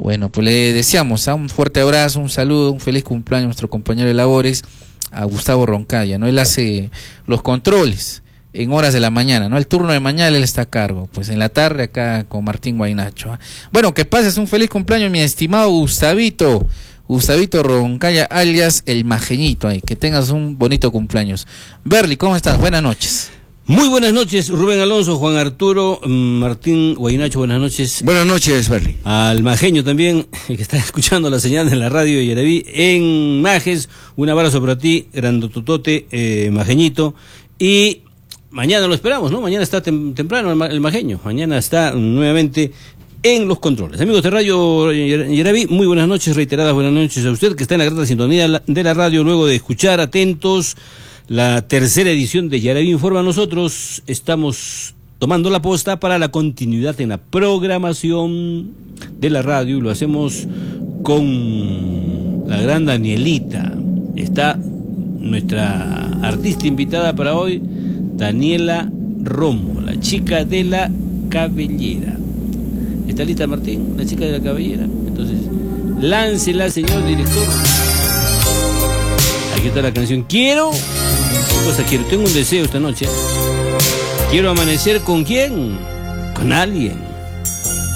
Bueno, pues le deseamos un fuerte abrazo, un saludo, un feliz cumpleaños a nuestro compañero de labores, a Gustavo Roncaya, ¿no? Él hace los controles en horas de la mañana, ¿no? El turno de mañana él está a cargo, pues en la tarde acá con Martín Guainacho, ¿eh? Bueno, que pases un feliz cumpleaños, mi estimado Gustavito Roncaya, alias El Majeñito, que tengas un bonito cumpleaños. Berly, ¿cómo estás? Buenas noches. Muy buenas noches, Rubén Alonso, Juan Arturo, Martín Guainacho, buenas noches. Buenas noches, Berly. Al Majeño también, que está escuchando la señal de la radio de Yaraví en Majes. Un abrazo para ti, grandototote, Majeñito. Y mañana lo esperamos, ¿no? Mañana está temprano el Majeño. Mañana está nuevamente en los controles. Amigos de Radio Yaraví, muy buenas noches, reiteradas buenas noches a usted que está en la grata sintonía de la radio luego de escuchar atentos la tercera edición de Yaraví Informa. Nosotros estamos tomando la posta para la continuidad en la programación de la radio y lo hacemos con la gran Danielita. Está nuestra artista invitada para hoy, Daniela Romo, la chica de la cabellera. ¿Está lista, Martín? La chica de la cabellera. Entonces, láncela, señor director. Aquí está la canción. ¿Qué cosa quiero? Tengo un deseo esta noche. Quiero amanecer ¿con quién? Con alguien.